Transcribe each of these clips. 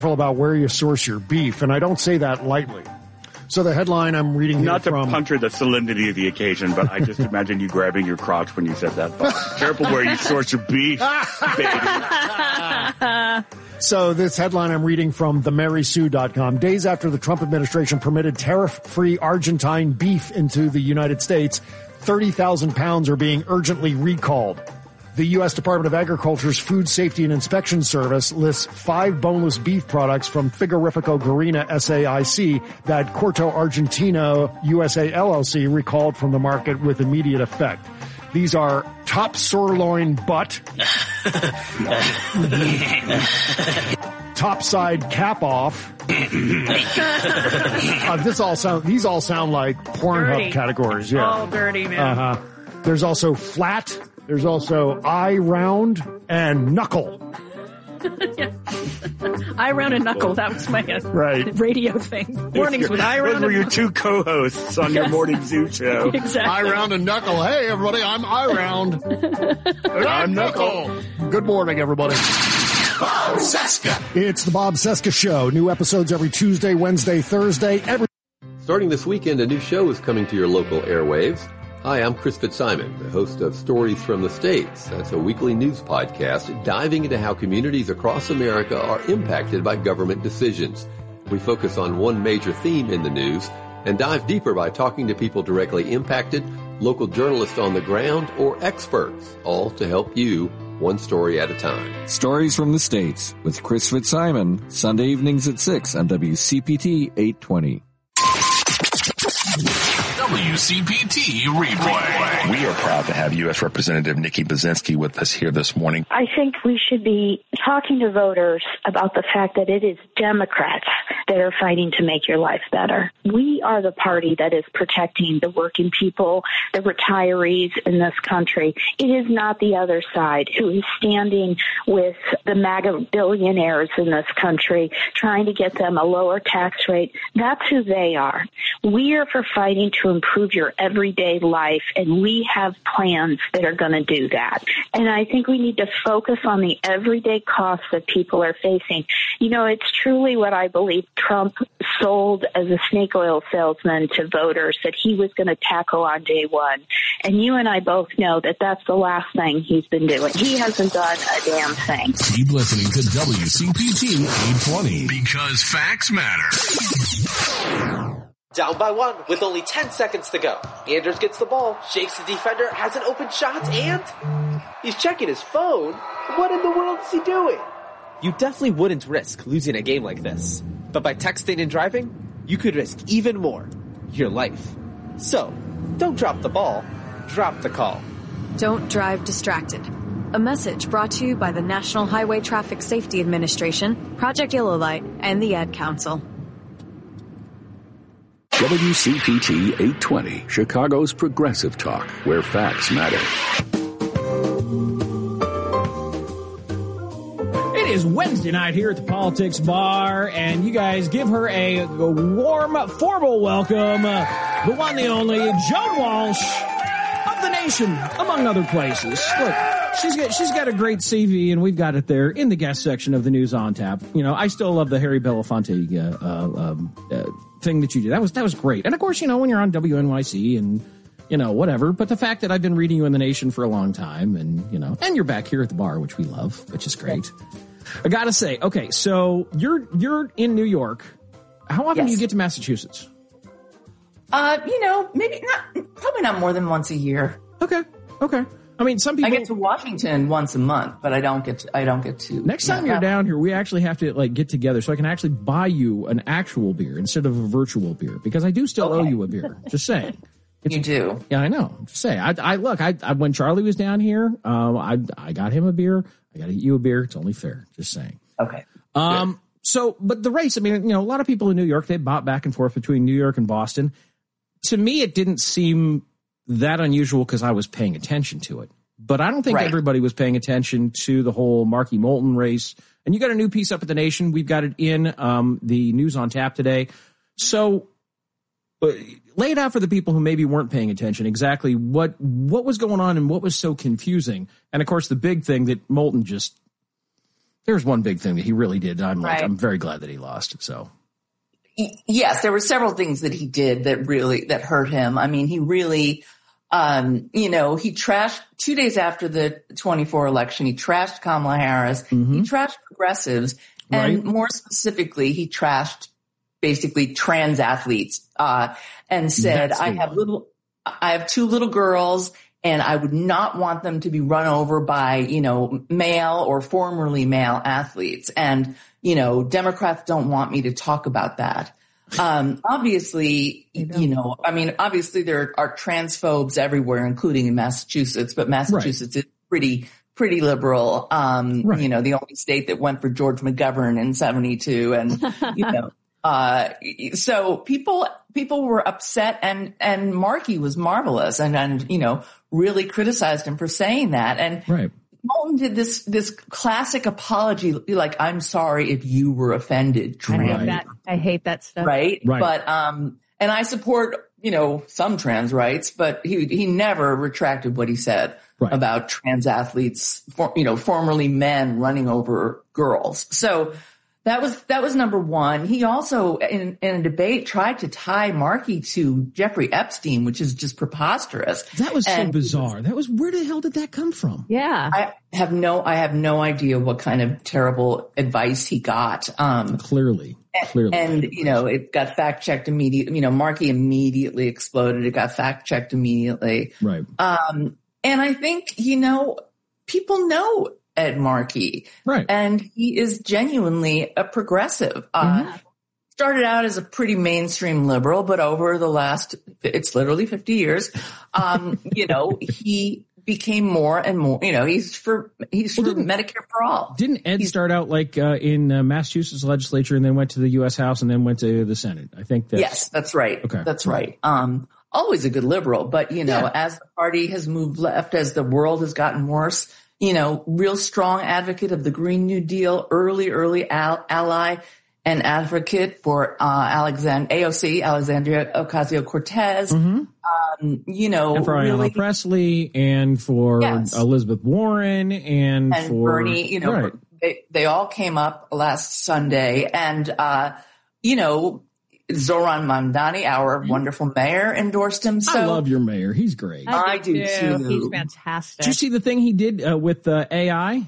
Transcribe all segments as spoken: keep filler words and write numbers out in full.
About where you source your beef, and I don't say that lightly. So the headline I'm reading Not here to from... puncture the solemnity of the occasion, but I just imagine you grabbing your crotch when you said that. Careful where you source your beef, baby. So this headline I'm reading from the mary sue dot com. Days after the Trump administration permitted tariff-free Argentine beef into the United States, thirty thousand pounds are being urgently recalled. The U S Department of Agriculture's Food Safety and Inspection Service lists five boneless beef products from Frigorifico Garina S A I C that Corto Argentina U S A L L C recalled from the market with immediate effect. These are top sirloin butt, topside cap off. uh, this all sound, these all sound like Pornhub categories. Yeah. All dirty, man. Uh-huh. There's also flat. There's also eye round and knuckle. Eye round and knuckle. That was my uh, right. radio thing. Mornings with eye round. Those were your two co-hosts on Yes. your morning zoo show. Exactly. Eye round and knuckle. Hey, everybody, I'm eye round. And I'm knuckle. Good morning, everybody. Bob Cesca. It's the Bob Cesca Show. New episodes every Tuesday, Wednesday, Thursday. Every Starting this weekend, a new show is coming to your local airwaves. Hi, I'm Chris Fitzsimon, the host of Stories from the States. That's a weekly news podcast diving into how communities across America are impacted by government decisions. We focus on one major theme in the news and dive deeper by talking to people directly impacted, local journalists on the ground, or experts, all to help you one story at a time. Stories from the States with Chris Fitzsimon, Sunday evenings at six on W C P T eight twenty. W C P T Replay. We are proud to have U S Representative Nikki Buzinski with us here this morning. I think we should be talking to voters about the fact that it is Democrats that are fighting to make your life better. We are the party that is protecting the working people, the retirees in this country. It is not the other side who is standing with the MAGA billionaires in this country, trying to get them a lower tax rate. That's who they are. We are for fighting to improve your everyday life, and we have plans that are going to do that. And I think we need to focus on the everyday costs that people are facing. You know, it's truly what I believe Trump sold as a snake oil salesman to voters that he was going to tackle on day one. And you and I both know that that's the last thing he's been doing. He hasn't done a damn thing. Keep listening to W C P T eight twenty because facts matter. Down by one with only ten seconds to go. Anders gets the ball, shakes the defender, has an open shot, and he's checking his phone. What in the world is he doing? You definitely wouldn't risk losing a game like this. But by texting and driving, you could risk even more, your life. So, don't drop the ball, drop the call. Don't drive distracted. A message brought to you by the National Highway Traffic Safety Administration, Project Yellow Light, and the Ad Council. W C P T eight twenty, Chicago's progressive talk, where facts matter. It is Wednesday night here at the Politics Bar, and you guys give her a, a warm, formal welcome. Uh, the one, the only, Joan Walsh of the Nation, among other places. Look, she's got she's got a great C V, and we've got it there in the guest section of the News on Tap. You know, I still love the Harry Belafonte uh, uh, um, uh, thing that you did. That was that was great. And of course, you know, when you're on W N Y C and you know whatever. But the fact that I've been reading you in the Nation for a long time, and you know, and you're back here at the bar, which we love, which is great. I gotta say, okay, so you're you're in New York. How often yes. do you get to Massachusetts? Uh, you know, maybe not, probably not more than once a year. Okay, okay. I mean, some people. I get to Washington once a month, but I don't get to. I don't get to. Next time you're down here, we actually have to like get together so I can actually buy you an actual beer instead of a virtual beer because I do still okay. owe you a beer. Just saying. It's, you do. Yeah, I know. Just say. I, I look. I, I when Charlie was down here, um, I I got him a beer. I got to get you a beer. It's only fair. Just saying. Okay. Um. Good. So, but the race. I mean, you know, a lot of people in New York they bought back and forth between New York and Boston. To me, it didn't seem that unusual because I was paying attention to it. But I don't think right. everybody was paying attention to the whole Markey Moulton race. And you got a new piece up at the Nation. We've got it in um, the News on Tap today. So uh, lay it out for the people who maybe weren't paying attention exactly what what was going on and what was so confusing. And, of course, the big thing that Moulton just There's one big thing that he really did. I'm like, Right. I'm very glad that he lost. So Yes, there were several things that he did that really, that hurt him. I mean, he really, um, you know, he trashed two days after the twenty-four election. He trashed Kamala Harris. Mm-hmm. He trashed progressives. And Right. more specifically, he trashed basically trans athletes, uh, and said, That's the I have one. little, I have two little girls and I would not want them to be run over by, you know, male or formerly male athletes. And, you know, Democrats don't want me to talk about that. Um, obviously, you know, I mean, obviously there are transphobes everywhere, including in Massachusetts, but Massachusetts is pretty, pretty liberal. Um, Right. you know, the only state that went for George McGovern in seventy-two. And, you know, uh, so people, people were upset and, and Markey was marvelous and, and, you know, really criticized him for saying that. And right. Moulton did this, this classic apology, like, I'm sorry if you were offended. I Trans. hate that. I hate that stuff. Right? Right. But, um, and I support, you know, some trans rights, but he, he never retracted what he said Right. about trans athletes, for, you know, formerly men running over girls. So that was, that was number one. He also, in, in a debate, tried to tie Markey to Jeffrey Epstein, which is just preposterous. That was so And bizarre. That was, where the hell did that come from? Yeah. I have no, I have no idea what kind of terrible advice he got. Um, Clearly. Clearly. And, you know, it got fact checked immediately. You know, Markey immediately exploded. It got fact checked immediately. Right. Um, and I think, you know, people know Ed Markey. Right. And he is genuinely a progressive. Uh, Mm-hmm. started out as a pretty mainstream liberal, but over the last, it's literally fifty years, um, you know, he became more and more, you know, he's for, he's for Well, didn't- Medicare for all. Didn't Ed start out like uh, in uh, Massachusetts legislature and then went to the U S House and then went to the Senate? I think that's Yes, that's right. Okay. That's right. Um, always a good liberal, but you know, Yeah. as the party has moved left, as the world has gotten worse, you know, real strong advocate of the Green New Deal, early, early al- ally and advocate for, uh, Alexand- A O C, Alexandria Ocasio-Cortez. Mhm. Um, you know, and for really, Ayanna Presley and for Yes. Elizabeth Warren and, and for Bernie, you know, right. they, they all came up last Sunday and, uh, you know, Zoran Mamdani, our wonderful mayor, endorsed him. So I love your mayor. He's great. I do too. He's fantastic. Did you see the thing he did uh, with uh, A I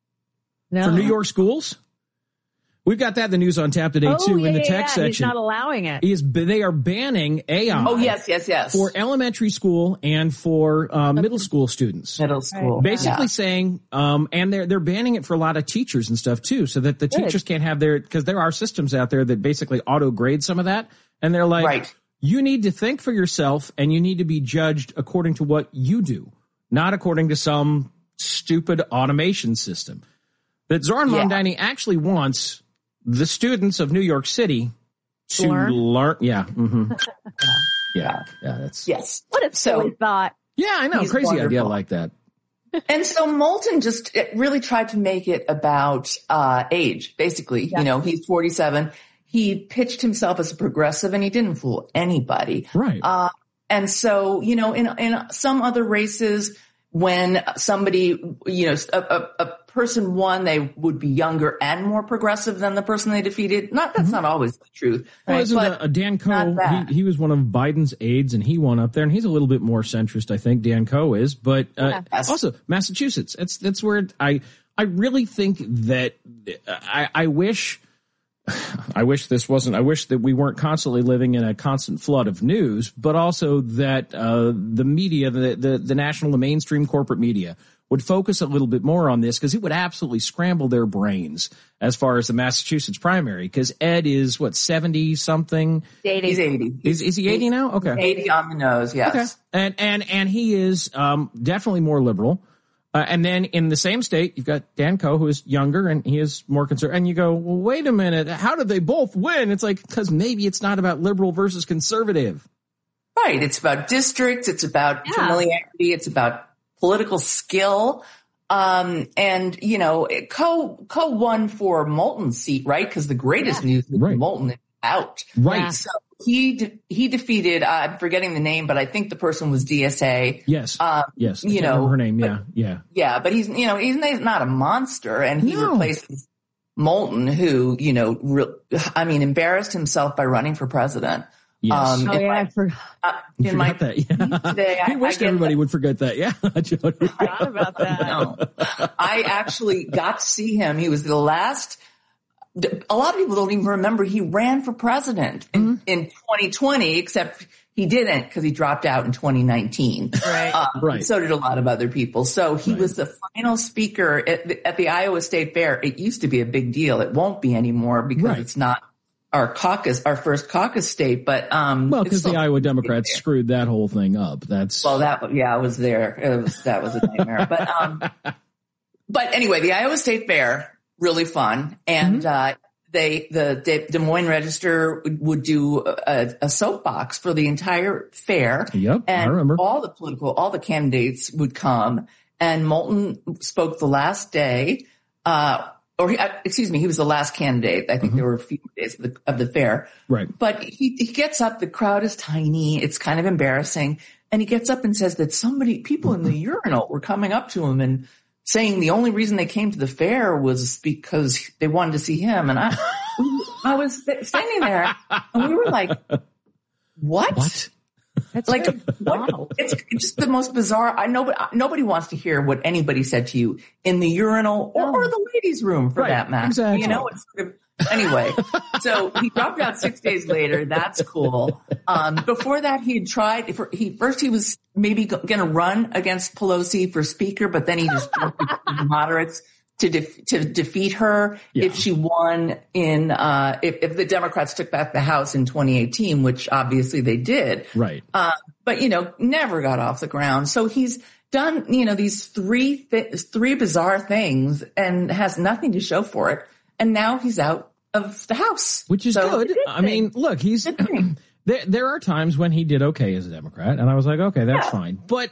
no. for New York schools? We've got that in the news on tap today Oh, too yeah, in the yeah, tech yeah. He's section. not allowing it. He is, they are banning A I. Oh, yes, yes, yes. For elementary school and for uh, middle school students. Middle school. Basically Yeah. saying, um, and they're they're banning it for a lot of teachers and stuff too, so that the Good. teachers can't have their, because there are systems out there that basically auto grade some of that, and they're like, Right. you need to think for yourself, and you need to be judged according to what you do, not according to some stupid automation system. That Zoran Yeah. Mamdani actually wants the students of New York City to Learn? learn. Yeah, mm-hmm. yeah, yeah. That's Yes. What a So- silly thought. yeah. I know, He's crazy idea wonderful. like that. And so Moulton just it really tried to make it about uh age, basically. Yeah. You know, he's forty-seven. He pitched himself as a progressive and he didn't fool anybody. Right. Uh, and so, you know, in, in some other races, when somebody, you know, a, a, a person won, they would be younger and more progressive than the person they defeated. Not, that's not always the truth. Well, right? isn't But uh, Dan not Coe, that. he, he was one of Biden's aides, and he won up there, and he's a little bit more centrist, I think, Dan Coe is. But uh, Yes. also, Massachusetts, that's that's where I I really think that I, I wish... I wish this wasn't, I wish that we weren't constantly living in a constant flood of news, but also that uh, the media, the, the, the national, the mainstream corporate media would focus a little bit more on this, because it would absolutely scramble their brains as far as the Massachusetts primary, because Ed is, what, seventy something? Dating. He's eighty. Is, is he eighty now? Okay. eighty on the nose, yes. Okay. And, and, and he is um, definitely more liberal. Uh, and then in the same state, you've got Dan Coe, who is younger and he is more conservative. And you go, well, wait a minute. How did they both win? It's like, because maybe it's not about liberal versus conservative. Right. It's about districts. It's about Yeah. familiarity. It's about political skill. Um, and, you know, Coe, Coe won for Moulton's seat, right? Because the greatest news is Right. Moulton is out. Right. Yeah. So, he de- he defeated. Uh, I'm forgetting the name, but I think the person was D S A. Yes, um, yes. I You can't know remember her name. but, Yeah, yeah, yeah. But he's you know he's not a monster, and he No. replaces Moulton, who you know, re- I mean, embarrassed himself by running for president. Yes. Um, Oh, in yeah, my- I forgot. uh, in my Forgot that. Yeah. today, I, I wish I get everybody would forget that. Yeah, Jody. Forgot about that. No. I actually got to see him. He was the last. A lot of people don't even remember he ran for president in, Mm-hmm. in twenty twenty, except he didn't because he dropped out in twenty nineteen. Right. Um, Right. So did a lot of other people. So he Right. was the final speaker at the, at the Iowa State Fair. It used to be a big deal. It won't be anymore because Right. it's not our caucus, our first caucus state. But um, Well, it's because the still- Iowa Democrats screwed that whole thing up. That's Well, that yeah, I was there. It was, that was a nightmare. But um, but anyway, the Iowa State Fair, really fun, and uh, they the Des, Des Moines Register would, would do a, a soapbox for the entire fair. Yep, I and remember. all the political, all the candidates would come, and Moulton spoke the last day. Uh, or he, uh, excuse me, he was the last candidate. I think there were a few days of the, of the fair. Right. But he, he gets up, the crowd is tiny, it's kind of embarrassing. And he gets up and says that somebody, people in the urinal were coming up to him and saying the only reason they came to the fair was because they wanted to see him. And I, I was standing there and we were like, what? What? That's Like, very what? wild. It's it's just the most bizarre. I know, nobody wants to hear what anybody said to you in the urinal or, or the ladies' room, for Right, that matter. exactly. You know, it's sort of, anyway. So he dropped out six days later. That's cool. Um, before that, he had tried. For, he first he was maybe going to run against Pelosi for speaker, but then he just jumped with the moderates to def- to defeat her Yeah. if she won in uh, if, if the Democrats took back the House in twenty eighteen, which obviously they did. Right. Uh, but you know, never got off the ground. So he's done you know these three th- three bizarre things and has nothing to show for it. And now he's out of the House, Which is So good. it's a I mean, thing. look, he's Good thing. there. There are times when he did okay as a Democrat, and I was like, okay, that's Yeah. fine. But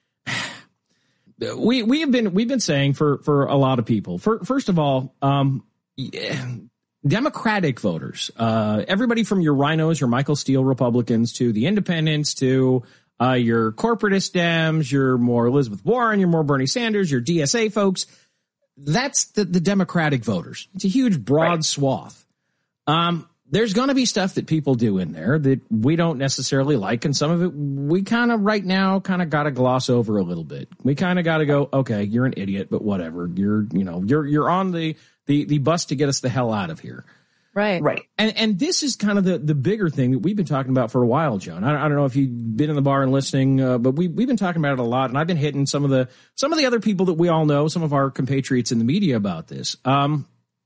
we we have been we've been saying for for a lot of people. For, first of all, um, yeah, Democratic voters, uh, everybody from your rhinos, your Michael Steele Republicans, to the independents, to uh, your corporatist Dems, your more Elizabeth Warren, your more Bernie Sanders, your D S A folks. That's the, the Democratic voters. It's a huge, broad Right. swath. Um, there's going to be stuff that people do in there that we don't necessarily like, and some of it we kind of right now kind of got to gloss over a little bit. We kind of got to go, okay, you're an idiot, but whatever. You're, you know, you're you're on the the the bus to get us the hell out of here. Right. Right. And and this is kind of the, the bigger thing that we've been talking about for a while, Joan. I, I don't know if you've been in the bar and listening, uh, but we we've been talking about it a lot, and I've been hitting some of the some of the other people that we all know, some of our compatriots in the media about this. Um,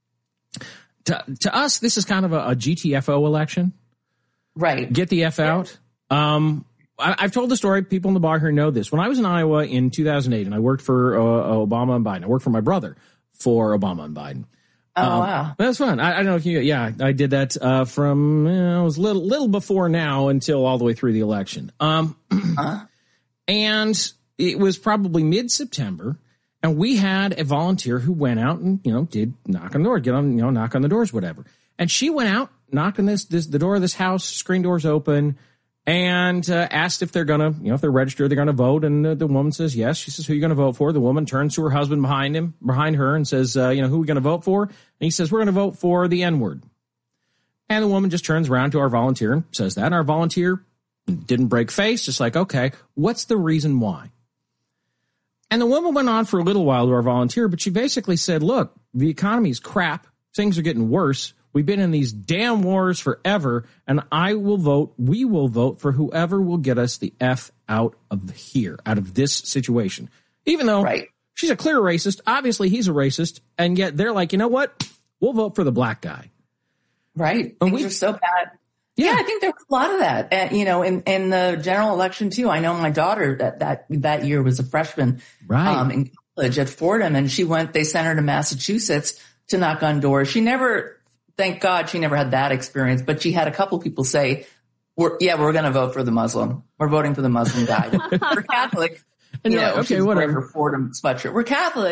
to to us, this is kind of a, a G T F O election. Right. Get the F out. Um, I, I've told the story. People in the bar here know this. When I was in Iowa in two thousand eight, and I worked for uh, Obama and Biden, I worked for my brother for Obama and Biden. Oh, Um, wow. That's fun. I, I don't know if you, yeah, I did that, uh, from, uh, it was little, little before now until all the way through the election. Um, Huh? and it was probably mid-September, and we had a volunteer who went out and, you know, did knock on the door, get on, you know, knock on the doors, whatever. And she went out, knocked on this, this, the door of this house, screen doors open, and uh, asked if they're going to, you know, if they're registered, they're going to vote. And the, the woman says yes. She says, who are you going to vote for? The woman turns to her husband behind him, behind her, and says, uh, you know, who are we going to vote for? And he says, we're going to vote for the N-word. And the woman just turns around to our volunteer and says that. And our volunteer didn't break face, just like, okay, what's the reason why? And the woman went on for a little while to our volunteer, but she basically said, look, the economy's crap. Things are getting worse. We've been in these damn wars forever, and I will vote, we will vote for whoever will get us the F out of here, out of this situation. Even though Right. she's a clear racist, obviously he's a racist, and yet they're like, you know what? We'll vote for the black guy. Right. And Things we- are so bad. Yeah. Yeah, I think there was a lot of that. And, you know, in, in the general election too, I know my daughter that, that, that year was a freshman, Right. um, in college at Fordham, and she went, they sent her to Massachusetts to knock on doors. She never, thank God she never had that experience, but she had a couple people say, we're, yeah, we're going to vote for the Muslim. We're voting for the Muslim guy. We're Catholic. And You you're know, like, okay, she's wearing whatever. her Fordham sweatshirt. We're Catholic,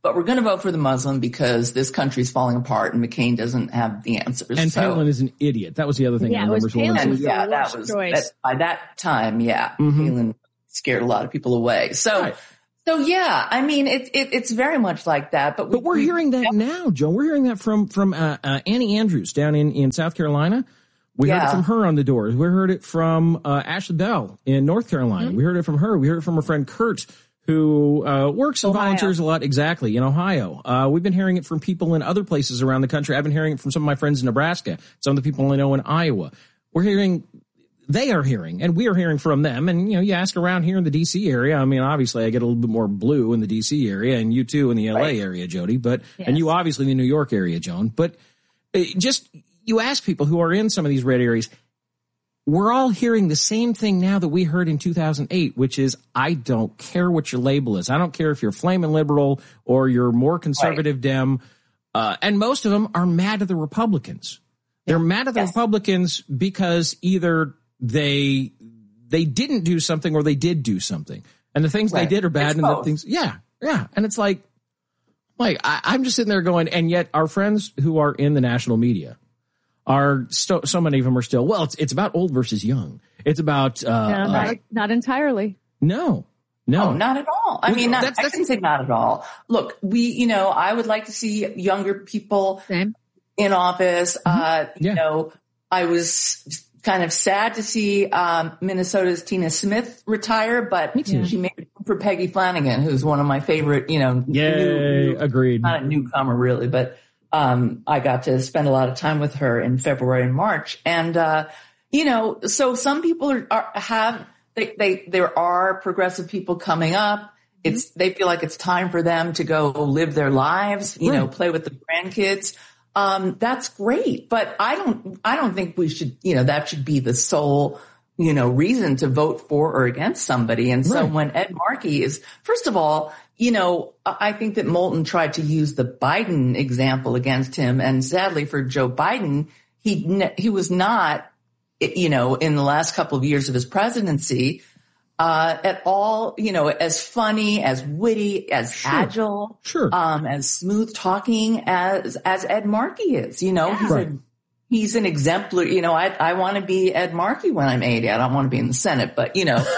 but we're going to vote for the Muslim because this country's falling apart and McCain doesn't have the answers. And so, Palin is an idiot. That was the other thing. Yeah, I it was remember. Palin. and, yeah, that was that, by that time. Yeah, Mm-hmm. Palin scared a lot of people away. So. Right. So yeah, I mean, it's it, it's very much like that. But, we, But we're we, hearing that now, Joe. We're hearing that from from uh, uh, Annie Andrews down in, in South Carolina. We heard Yeah. it from her on the doors. We heard it from uh, Ashley Bell in North Carolina. Mm-hmm. We heard it from her. We heard it from her friend Kurt, who uh, works and Ohio. volunteers a lot. Exactly, in Ohio. Uh, we've been hearing it from people in other places around the country. I've been hearing it from some of my friends in Nebraska, some of the people I know in Iowa. We're hearing. They are hearing, and we are hearing from them. And, you know, you ask around here in the D C area. I mean, obviously, I get a little bit more blue in the D C area, and you too in the L A Right. area, Jody. But Yes. and you obviously in the New York area, Joan. But uh, just you ask people who are in some of these red areas. We're all hearing the same thing now that we heard in two thousand eight, which is I don't care what your label is. I don't care if you're flaming liberal or you're more conservative right. Dem. Uh, and most of them are mad at the Republicans. They're mad at the Yes. Republicans because either they they didn't do something or they did do something. And the things Right. they did are bad It's and the both. things, yeah, yeah. And it's like, like I, I'm just sitting there going, and yet our friends who are in the national media are st- so many of them are still, well, it's, it's about old versus young. It's about, uh, No, not, uh, not entirely. no, no, Oh, not at all. I Well, mean, not, that's- I that's- can say not at all. Look, we, you know, I would like to see younger people Same. in office. Uh, you Yeah. know, I was kind of sad to see um, Minnesota's Tina Smith retire, but too. she made it for Peggy Flanagan, who's one of my favorite, you know, Yay, new, agreed. not a newcomer really, but um, I got to spend a lot of time with her in February and March. And, uh, you know, so some people are, are have, they, they, there are progressive people coming up. It's, they feel like it's time for them to go live their lives, you know, Right. play with the grandkids. Um, that's great, but I don't, I don't think we should, you know, that should be the sole, you know, reason to vote for or against somebody. And so Right. when Ed Markey is, first of all, you know, I think that Moulton tried to use the Biden example against him. And sadly for Joe Biden, he, ne- he was not, you know, in the last couple of years of his presidency, uh, at all, you know, as funny, as witty, as Sure. agile, Sure. um, as smooth talking as, as Ed Markey is, you know, he's Right. a, he's an exemplar, you know, I, I want to be Ed Markey when I'm eighty. I don't want to be in the Senate, but you know, so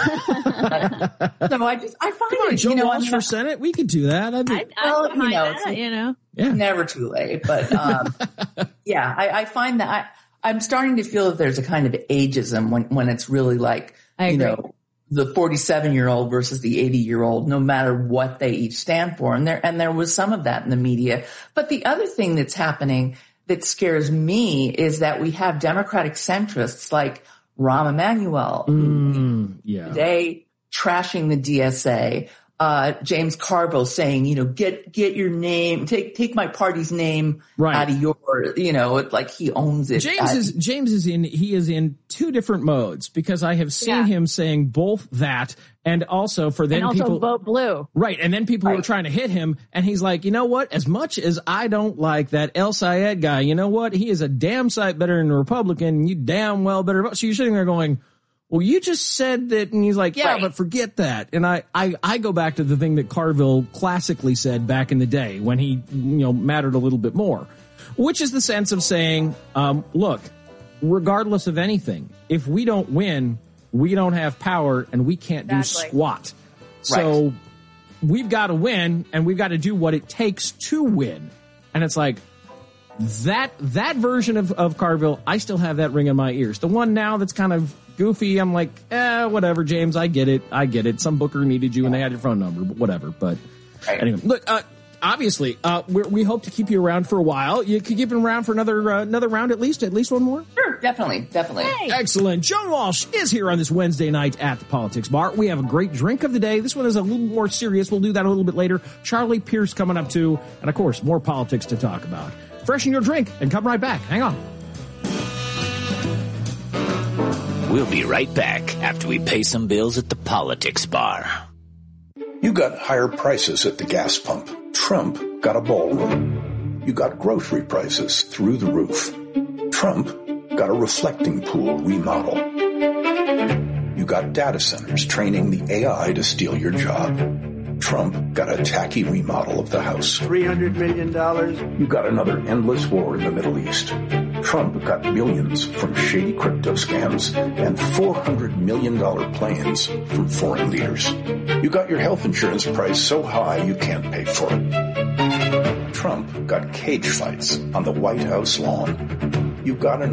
I just, I find Come on, it, Joe you know, Walsh I'm for not- Senate. We could do that. I'd be, I, I Well, don't you mind know, that, it's- you know. yeah. never too late, but, um, yeah, I, I find that I, I'm starting to feel that there's a kind of ageism when, when it's really like, I you agree. know, the forty-seven year old versus the eighty year old, no matter what they each stand for. And there, and there was some of that in the media. But the other thing that's happening that scares me is that we have Democratic centrists like Rahm Emanuel, Mm, yeah. today trashing the D S A. Uh, James Carville saying, you know, get, get your name, take, take my party's name Right. out of your, you know, it's like he owns it. James Uh, is James is in he is in two different modes because I have seen Yeah. him saying both that and also for then And also people vote blue. right and then people were Right. trying to hit him and he's like, you know what, as much as I don't like that El Sayed guy, you know what, he is a damn sight better than a Republican. You damn well better vote. So you're sitting there going, well, you just said that, and he's like, yeah, Right. but forget that. And I, I, I go back to the thing that Carville classically said back in the day when he, you know, mattered a little bit more, which is the sense of saying, um, look, regardless of anything, if we don't win, we don't have power and we can't do Exactly. squat. So Right. we've got to win and we've got to do what it takes to win. And it's like, that that version of, of Carville, I still have that ring in my ears. The one now that's kind of goofy, I'm like, eh, whatever, James, I get it. I get it. Some booker needed you and they had your phone number, but whatever. But Right. anyway, look, uh, obviously, uh, we're, we hope to keep you around for a while. You could keep him around for another uh, another round at least, at least one more? Sure, definitely, definitely. Excellent. Joan Walsh is here on this Wednesday night at the Politics Bar. We have a great drink of the day. This one is a little more serious. We'll do that a little bit later. Charlie Pierce coming up too. And of course, more politics to talk about. Freshen your drink and come right back. Hang on. We'll be right back after we pay some bills at the Politics Bar. You got higher prices at the gas pump. Trump got a ballroom. You got grocery prices through the roof. Trump got a reflecting pool remodel. You got data centers training the A I to steal your job. Trump got a tacky remodel of the house. three hundred million dollars. You got another endless war in the Middle East. Trump got millions from shady crypto scams and four hundred million dollars plans from foreign leaders. You got your health insurance price so high you can't pay for it. Trump got cage fights on the White House lawn. You got an